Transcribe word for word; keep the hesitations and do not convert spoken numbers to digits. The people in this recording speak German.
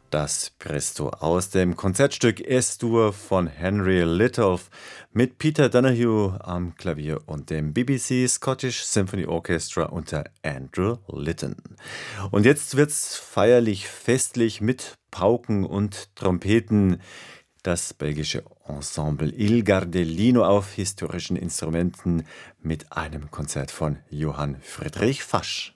Das Presto aus dem Konzertstück S-Dur von Henry Litolff mit Peter Donahue am Klavier und dem B B C Scottish Symphony Orchestra unter Andrew Litton. Und jetzt wird's feierlich festlich mit Pauken und Trompeten. Das belgische Ensemble Il Gardellino auf historischen Instrumenten mit einem Konzert von Johann Friedrich Fasch.